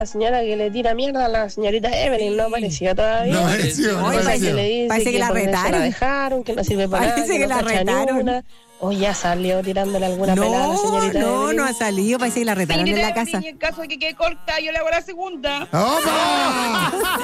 La señora que le tira mierda a la señorita Evelyn no apareció todavía. No apareció, no Parece apareció. que le dice Parece que la por eso retaron. la dejaron, que no sirve para nada, Parece que no la cacha ni retaron. una. O ya salió tirándole alguna pelada a la señorita Evelyn. No ha salido. Parece que la retaron en la casa. En caso de que quede corta, yo le hago la segunda. ¡Opa!